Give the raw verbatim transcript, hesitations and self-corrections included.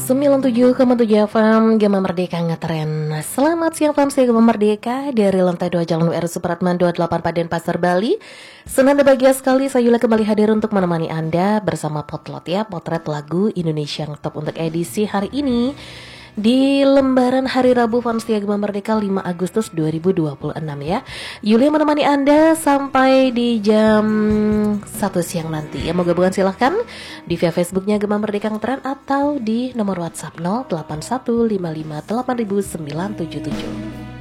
sembilan puluh tujuh koma tujuh F M Gema Merdeka ngetren. Selamat siang fans Gema Merdeka dari lantai dua Jalan W R Supratman dua puluh delapan Paden Pasar Bali. Senang dan bahagia sekali saya Yula kembali hadir untuk menemani Anda bersama Potlot ya, potret lagu Indonesia yang top untuk edisi hari ini di lembaran hari Rabu fans Gema Merdeka lima Agustus dua ribu dua puluh enam ya. Yulia menemani Anda sampai di jam satu siang nanti. Yang mau gabungan silahkan di via Facebooknya Gema Merdeka Ngetren atau di nomor WhatsApp nol delapan satu lima lima delapan sembilan tujuh tujuh.